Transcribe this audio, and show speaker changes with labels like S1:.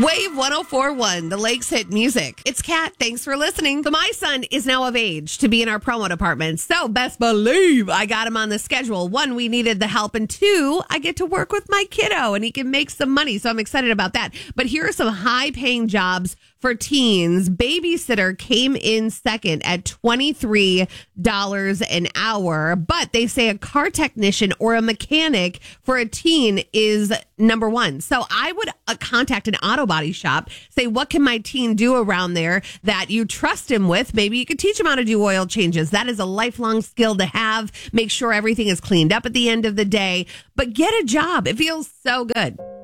S1: Wave 104.1, the Lakes Hit Music. It's Kat. Thanks for listening. So my son is now of age to be in our promo department. So best believe I got him on the schedule. One, we needed the help. And two, I get to work with my kiddo and he can make some money. So I'm excited about that. But here are some high paying jobs for teens. Babysitter came in second at $23 an hour. But they say a car technician or a mechanic for a teen is number one. So I would contact an auto body shop, say, what can my teen do around there that you trust him with? Maybe you could teach him how to do oil changes. That is a lifelong skill to have. Make sure everything is cleaned up at the end of the day. But get a job. It feels so good.